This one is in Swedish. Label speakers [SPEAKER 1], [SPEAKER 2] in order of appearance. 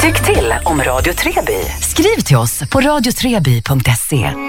[SPEAKER 1] Tyck till om Radio Treby. Skriv till oss på radiotreby.se.